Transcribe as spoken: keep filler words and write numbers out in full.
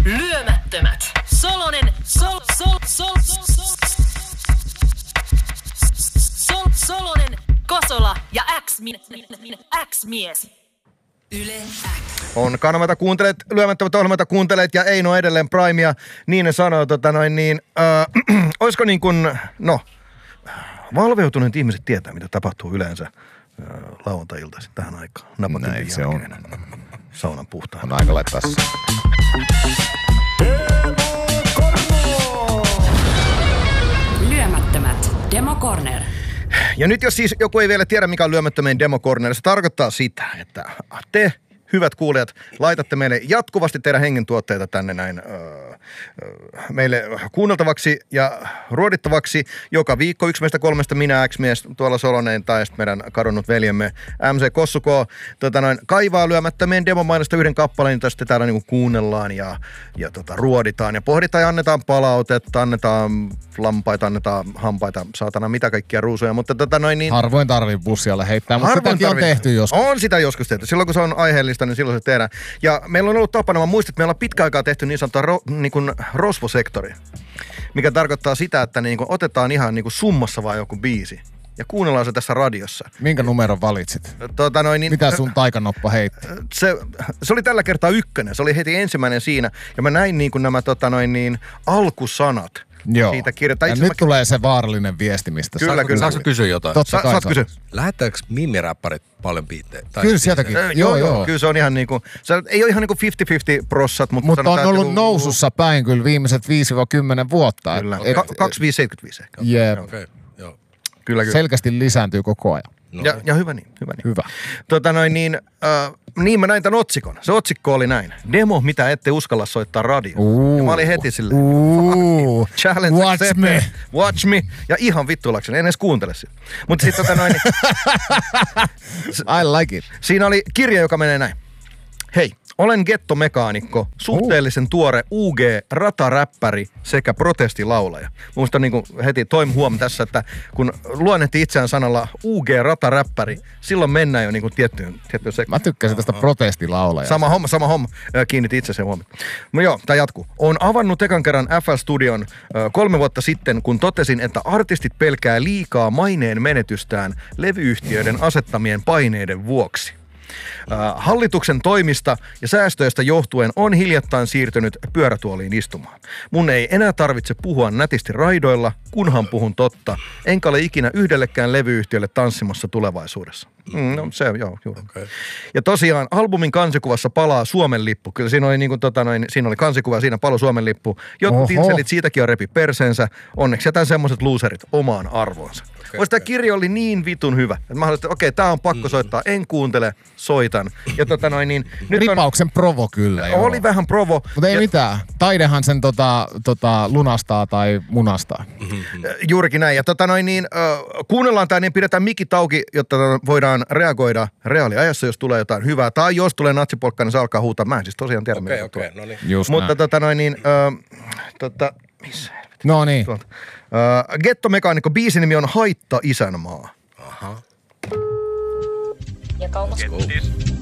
Lyömättömät. Solonen, sol, sol, sol, sol, sol, Solonen, Kosola ja X-mies. Yle X. On kanavata kuuntelet, lyömättömät ohjelmata kuuntelet ja Eino edelleen Primea. Niin ne sanoo, tota noin niin, äh, olisiko niin kuin, no, valveutuneet ihmiset tietää, mitä tapahtuu yleensä äh, lauantai-iltaisin tähän aikaan. Näin se on. Saunan puhtaan. On aika laittaa se. Lyömättömät. Demo Corner. Ja nyt jos siis joku ei vielä tiedä, mikä on lyömättömien Demo Corner, se tarkoittaa sitä, että te, hyvät kuulijat, laitatte meille jatkuvasti teidän hengentuotteita tänne näin öö, meille kuunneltavaksi ja ruodittavaksi joka viikko. Yksi meistä kolmesta, minä, X-mies, tuolla Solonen tai sitten meidän kadonnut veljemme M C Kossuko, tota noin, kaivaa lyömättömien demomainosta yhden kappaleen, jota sitten täällä niinku kuunnellaan ja, ja tota, ruoditaan ja pohditaan ja annetaan palautetta, annetaan lampaita, annetaan hampaita, saatana mitä kaikkia ruusuja, mutta tota noin niin... Harvoin tarvii bussialle heittää, mutta sitäkin on tehty joskus. On sitä joskus tehty. Silloin kun se on aiheellista, niin silloin se tehdään. Ja meillä on ollut tapana, mä muistan, että meillä on pitkä aikaa tehty niin sanottua ro, niin kuin rosvosektori, mikä tarkoittaa sitä, että niin kuin otetaan ihan niin kuin summassa vaan joku biisi ja kuunnellaan se tässä radiossa. Minkä numeron valitsit? Tota noin, niin, mitä sun taikanoppa heitti? Se, se oli tällä kertaa ykkönen. Se oli heti ensimmäinen siinä. Ja mä näin niin kuin nämä tota noin, niin, alkusanat. Joo. Siitä kirjoittaa. Ja nyt mä... tulee se vaarallinen viesti, mistä kyllä, saanko, kyllä. Saanko kysyä jotain? Totta Sa- kai saat kysyä. Lähettääkö mimiräppärit paljon biittejä? Kyllä sieltäkin. Äh, joo, joo, joo. Kyllä se on ihan niinku, se ei ole ihan niinku viisikymmentä viisikymmentä prossat, mutta... Mutta on ollut joku... nousussa päin kyllä viimeiset viisi kymmenen vuotta. Kyllä. Et, Ka- kaksikymmentäviisi seitsemänkymmentäviisi ehkä. Jep. Okay, joo. Kyllä, kyllä. Selkeästi lisääntyy koko ajan. No. Ja, ja hyvä niin, hyvä niin. Hyvä. Tota noin niin, äh, niin mä näin tämän otsikon. Se otsikko oli näin. Demo, mitä ette uskalla soittaa radio. Uh, ja mä olin heti silleen. Uh, challenge watch accepted. me. Watch me. Ja ihan vittulakseni, en edes kuuntele sitä. Mutta sitten tota noin niin, I like it. siinä oli kirja, joka menee näin. Hei, olen gettomekaanikko, suhteellisen tuore U G-rataräppäri sekä protestilaulaja. Minusta niin heti toim huom tässä, että kun luonnehti itseään sanalla U G-rataräppäri, silloin mennään jo niin tiettyyn, tiettyyn sektoon. Mä tykkäsin tästä protestilaulajasta. Sama homma, sama homma. Kiinnitin itse sen huomioon. No joo, tää jatkuu. Olen avannut ekan kerran F L-studion kolme vuotta sitten, kun totesin, että artistit pelkää liikaa maineen menetystään levyyhtiöiden asettamien paineiden vuoksi. Hallituksen toimista ja säästöistä johtuen on hiljattain siirtynyt pyörätuoliin istumaan. Mun ei enää tarvitse puhua nätisti raidoilla, kunhan puhun totta. Enkä ole ikinä yhdellekään levyyhtiölle tanssimassa tulevaisuudessa. Mm, no se, joo, juuri. Okay. Ja tosiaan albumin kansikuvassa palaa Suomen lippu. Kyllä siinä oli, niin kuin, tota, noin, siinä oli kansikuva, siinä paloi Suomen lippu. Jotkut titselit siitäkin on repi perseensä. Onneksi jätän semmoiset loserit omaan arvoonsa. Okay, tämä okay. kirja oli niin vitun hyvä, että mä haluaisin, että okei, okay, tää on pakko soittaa. En kuuntele, soitan. Ja tota noin niin... Nyt ripauksen on, provo kyllä. Oli joo. Vähän provo. Mutta ei ja, mitään. Taidehan sen tota, tota, lunastaa tai munastaa. Juurikin näin. Ja tota noin niin, äh, kuunnellaan tää, niin pidetään mikit auki, jotta voidaan reagoida reaaliajassa, jos tulee jotain hyvää. Tai jos tulee natsipolkka, niin se alkaa huutaa. Mä en siis tosiaan tiedä, okay, mitä okay, no niin. Mutta näin. tota noin niin, äh, tota, missä? No niin. Uh, Gettomekaanikko, biisin nimi on Haitta isänmaa. Aha. Ja kaupas.